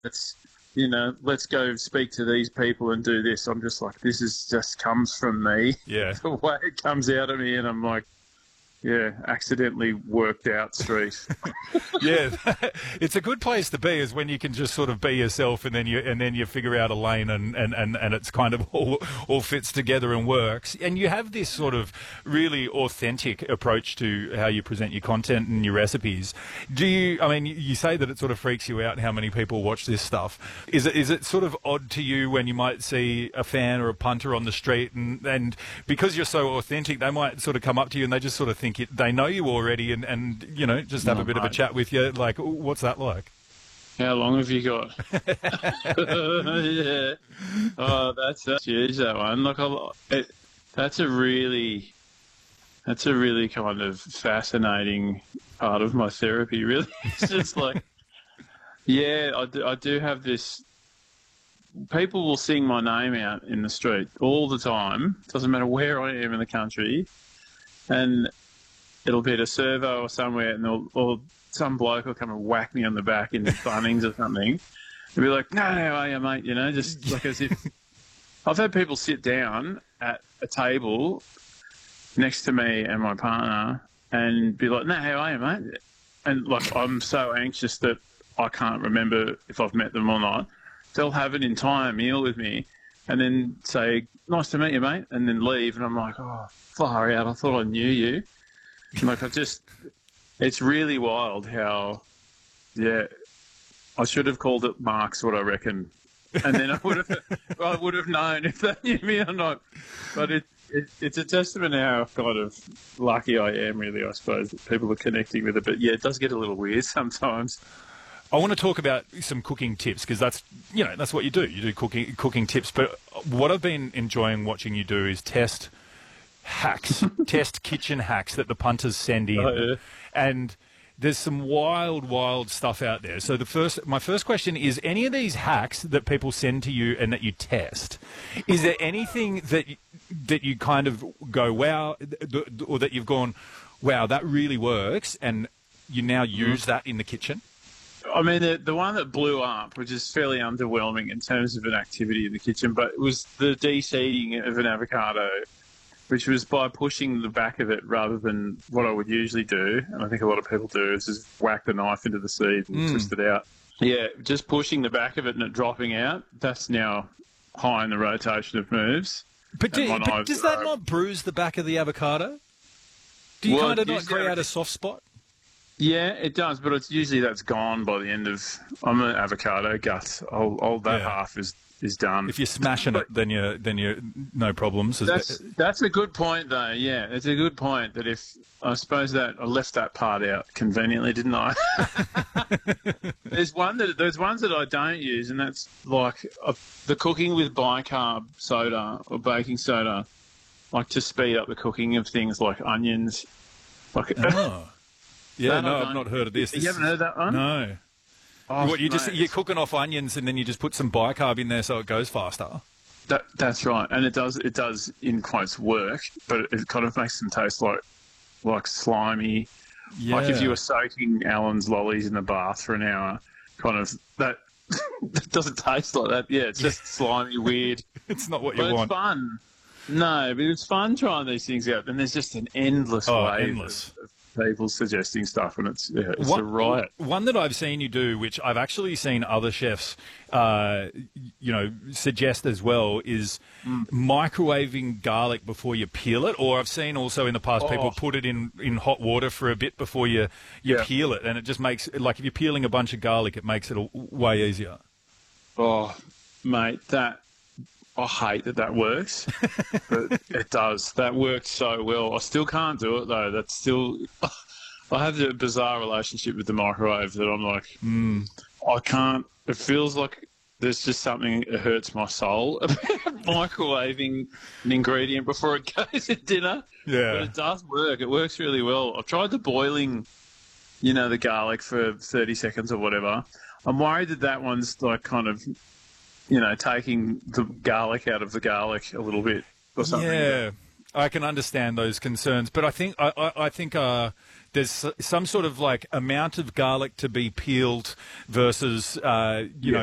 let's, let's go speak to these people and do this. I'm just like, this is just comes from me. Yeah. The way it comes out of me, and I'm like, yeah, accidentally worked out street. Yeah, it's a good place to be, is when you can just sort of be yourself, and then you figure out a lane, and it's kind of all fits together and works. And you have this sort of really authentic approach to how you present your content and your recipes. You say that it sort of freaks you out how many people watch this stuff. Is it sort of odd to you when you might see a fan or a punter on the street, and because you're so authentic, they might sort of come up to you and they just sort of think they know you already, and just have a bit of a chat with you? Like, what's that like? How long have you got? Yeah. Oh, that's huge, that one. Look, that's a really kind of fascinating part of my therapy, really. It's just like, yeah, I do have this. People will sing my name out in the street all the time. Doesn't matter where I am in the country, and it'll be at a servo or somewhere, or some bloke will come and whack me on the back in Bunnings or something. They'll be like, "No, how are you, mate?" Just like as if. I've had people sit down at a table next to me and my partner and be like, "No, how are you, mate?" And like, I'm so anxious that I can't remember if I've met them or not. They'll have an entire meal with me and then say, "Nice to meet you, mate," and then leave. And I'm like, "Oh, far out. I thought I knew you." Like, it's really wild how, yeah, I should have called it Mark's, what I reckon. And then I would have known if they knew me or not. But it's a testament how kind of lucky I am, really, I suppose, that people are connecting with it. But yeah, it does get a little weird sometimes. I want to talk about some cooking tips, because that's what you do. You do cooking tips. But what I've been enjoying watching you do is test kitchen hacks that the punters send in. Oh, yeah. And there's some wild stuff out there. So my first question is, any of these hacks that people send to you and that you test, is there anything that you kind of go, wow, or that you've gone, wow, that really works, and you now use that in the kitchen? I mean, the one that blew up, which is fairly underwhelming in terms of an activity in the kitchen, but it was the de-seeding of an avocado, which was by pushing the back of it rather than what I would usually do, and I think a lot of people do, is just whack the knife into the seed and twist it out. Yeah, just pushing the back of it and it dropping out, that's now high in the rotation of moves. But does that not bruise the back of the avocado? Do you kind of not create a soft spot? Yeah, it does, but it's usually that's gone by the end of. I'm an avocado gut. That half is done. If you're smashing it, then you're no problems. That's a good point, though. Yeah, it's a good point that if I suppose that I left that part out conveniently, didn't I? There's ones that I don't use, and that's like the cooking with bicarb soda or baking soda, like to speed up the cooking of things like onions. Like. Oh. Yeah, no, I've not heard of this. You haven't heard that one? No. Oh, you're cooking off onions and then you just put some bicarb in there so it goes faster. That's right, and it does in quotes work, but it kind of makes them taste like slimy. Yeah. Like if you were soaking Allen's lollies in the bath for an hour, kind of that. It doesn't taste like that. Yeah, it's just slimy, weird. It's not what you want. But it's fun. No, but it's fun trying these things out, and there's just an endless wave of people suggesting stuff, and it's a riot. One that I've seen you do, which I've actually seen other chefs, suggest as well, is microwaving garlic before you peel it. Or I've seen also in the past people put it in hot water for a bit before you peel it, and it just makes, like, if you're peeling a bunch of garlic, it makes it way easier. Oh, mate, I hate that works, but it does. That works so well. I still can't do it, though. I have a bizarre relationship with the microwave that I'm like, I can't. It feels like there's just something that hurts my soul about microwaving an ingredient before it goes at dinner. Yeah. But it does work. It works really well. I've tried the boiling, the garlic for 30 seconds or whatever. I'm worried that one's like kind of, taking the garlic out of the garlic a little bit or something. Yeah, I can understand those concerns, but I think there's some sort of like amount of garlic to be peeled versus